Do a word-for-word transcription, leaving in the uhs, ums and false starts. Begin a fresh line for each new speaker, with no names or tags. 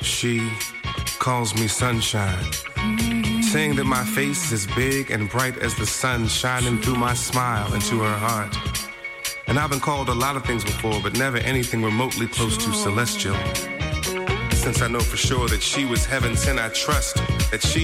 She calls me sunshine, saying that my face is big and bright as the sun shining through my smile into her heart. And I've been called a lot of things before, but never anything remotely close to celestial. Since I know for sure that she was heaven sent, I trust that she